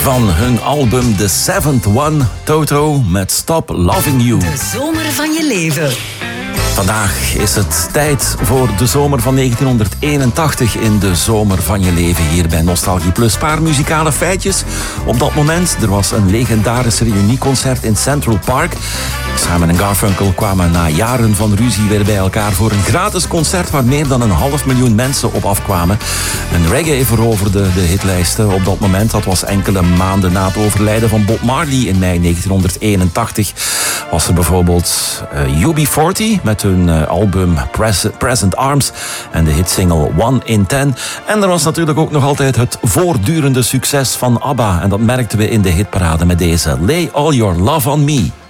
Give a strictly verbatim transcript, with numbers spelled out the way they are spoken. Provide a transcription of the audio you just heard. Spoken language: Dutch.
Van hun album The Seventh One, Toto met Stop Loving You. De zomer van je leven. Vandaag is het tijd voor de zomer van negentien eenentachtig in de zomer van je leven hier bij Nostalgie Plus. Paar muzikale feitjes. Op dat moment, er was een legendarisch reunieconcert in Central Park. Simon en Garfunkel kwamen na jaren van ruzie weer bij elkaar voor een gratis concert waar meer dan een half miljoen mensen op afkwamen. Een reggae veroverde de hitlijsten op dat moment. Dat was enkele maanden na het overlijden van Bob Marley in mei negentien eenentachtig. Was er bijvoorbeeld uh, U B veertig met hun uh, album Pres- Present Arms en de hitsingle One in Ten. En er was natuurlijk ook nog altijd het voortdurende succes van ABBA. En dat merkten we in de hitparade met deze Lay All Your Love on Me.